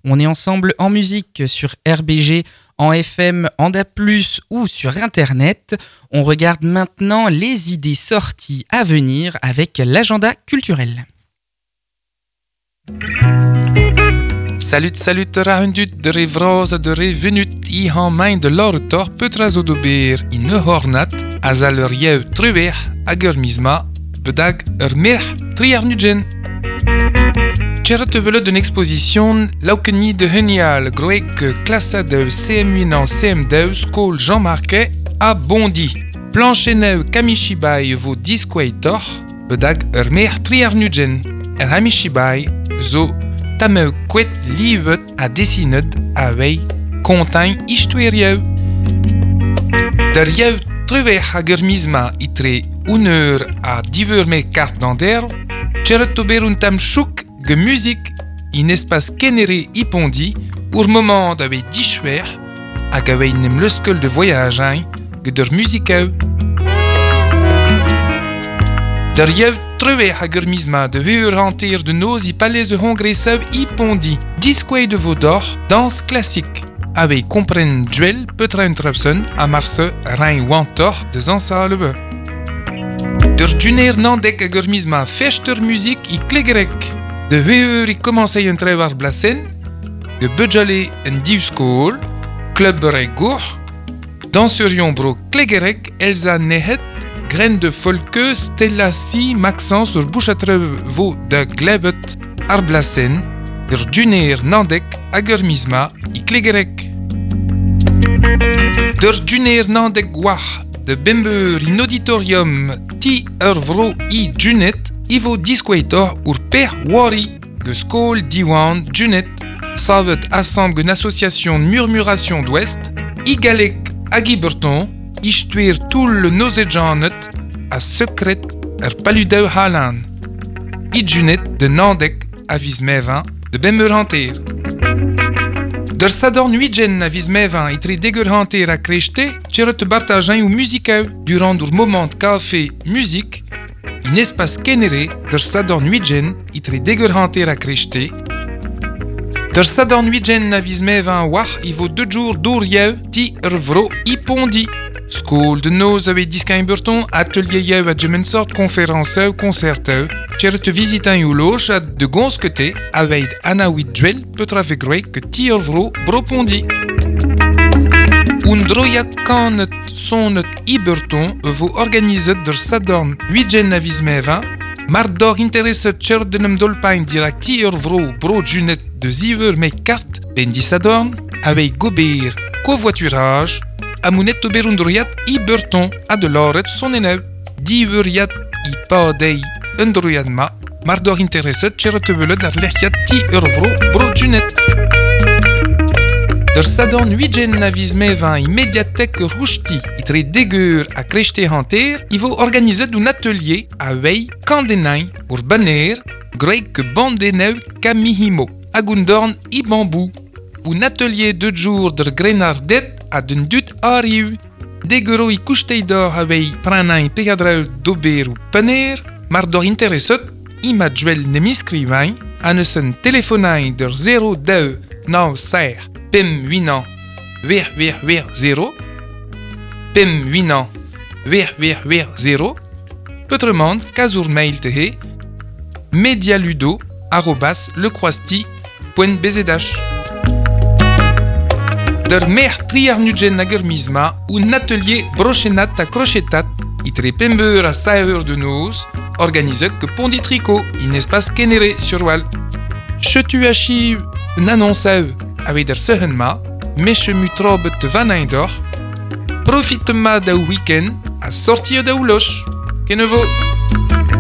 On est ensemble en musique sur RBG, en FM, en DAB+, ou sur Internet. On regarde maintenant les idées sorties à venir avec l'agenda culturel. Salut, rahundut de revroz de revenut I han mijn de lauretor putra zo dobeer in ne hornat azal jou truwer agurmisma bedag mer triarnugen. Tjerre vele d'une exposition laukeni de henial groek classa de CM8 en CM2 school Jean Marquet à Bondy. Plancheneu kamishibai vo disquator bedag mer triarnugen. Hamishibai zo Tameu kwet livet a dessinet avei contain istuerieu. Der jou truwe hagermisma itre uneur a diveur me carte d'ander, tjeret tober un tam chouk ge musique in espace kenere ipondi, ur moment avei dichuer, hag avei nem leuskel de voyage ge der musiceu. Der jou truwe hagermisma de heur hanter de noz I palais hongresev I pondi. Disquei de Vaudor, danse classique. Avei compren duel petra untrapsen a marse rein wantor de zansalebe. Der duner nandek hagermisma fechter musique I klegerek. De heur I commencei un trevar blasen, ge budjale en divskool, club berei gour, danserion bro klegerek elza nehet, graine de folke, stellassi, maxence sur bouchatrevo de glebet, arblasen, der duner nandek, agermisma, I klegerek. Der duner nandek guah, de bembeur in auditorium, ti vro I dunet, ivo disquator ur per wari, ge skol diwan dunet, savet assemble une association de murmuration d'ouest, I galek agiberton, istuer tout le nozejanet a secret paludeu halan. Idjunet de Nandek a vismevan de bemmerhanter. Der sadorn huidjen a vismevan itre degurhanter a krechte, tjeret bartajan ou musiqueu durant ur moment café musique, in espace kenere der sadorn huidjen itre degurhanter a krechte. Der sadorn huidjen a vismevan wach I vo 2 jours d'ourieu ti vro I pondi. School de noz avei discain burton, atelier a gemensort conférenceu, concerteu, tjeret visitain ou loch a de gonskete, aveid anaouid duel, petra vegroek que tier vro bropondi. Un droiat kanet sonet I burton vo organizet der sadorn huidjen a vismeva, mar dor interesset tjeret de nem dolpain direct tier vro bro junet de ziver me carte, ben di sadorn, avei gober covoiturage, Amounet toberundriat I burton a de loret son eneu. Diveriat I padei undroiadma, mar dor interesset tjeret velet ar lerchiat ti vro brojunet. Der sadorn huidjen a vismevan I médiathèque rouchti itre degeur a krechte hanter, I vo organizet un atelier avei kandenain ur baner groek bandeneu kamihimo, agundorn I bambou. Un atelier 2 jours der grenardet a d'un dut ariu. Deguro I couchteidor avei pranain pegadreu dober ou paner, mar dor interesset I ma duel nemiskrivain, anesen telefonain der 02 9 pem 8 ans, 0, pem 8 ans, 0, petremand kazour mail tehe, medialudo@lecroisti.bzh. Der mer triarnugen agermisma, un atelier brochenat a crochetat, itre pembeur a saeur de noz, organisek que pondi tricot, in espace kenere sur wal. Chetu achiv n'annonseu, avec der sehenma, meche mutrobet vanaindor, profitema da week-end, a sortir da ouloch, kenevo.